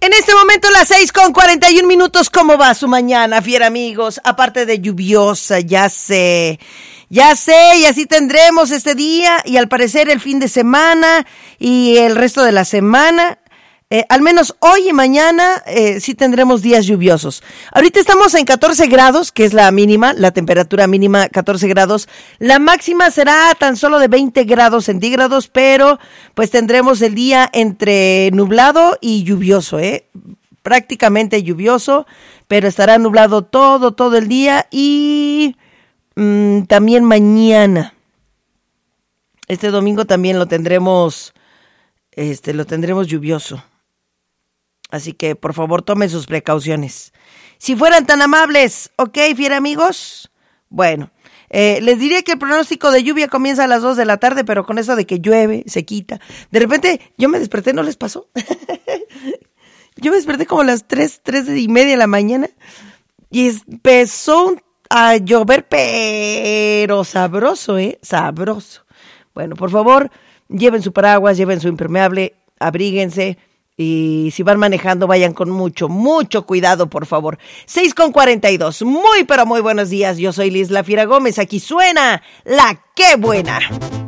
En este momento las 6:41. ¿Cómo va su mañana, fiera amigos? Aparte de lluviosa, ya sé, y así tendremos este día y al parecer el fin de semana y el resto de la semana. Al menos hoy y mañana sí tendremos días lluviosos. Ahorita estamos en 14 grados, que es la mínima, la temperatura mínima 14 grados. La máxima será tan solo de 20 grados centígrados, pero pues tendremos el día entre nublado y lluvioso, prácticamente lluvioso, pero estará nublado todo el día y también mañana. Este domingo también lo tendremos lluvioso. Así que, por favor, tomen sus precauciones. Si fueran tan amables, ¿ok, fiera amigos? Bueno, les diré que el pronóstico de lluvia comienza a las 2 de la tarde, pero con eso de que llueve, se quita. De repente, yo me desperté, ¿no les pasó? Yo me desperté como a las 3:30 de la mañana y empezó a llover, pero sabroso, sabroso. Bueno, por favor, lleven su paraguas, lleven su impermeable, abríguense. Y si van manejando, vayan con mucho cuidado, por favor. 6:42. Muy, pero muy buenos días. Yo soy Liz La Fiera Gómez. Aquí suena La Qué Buena.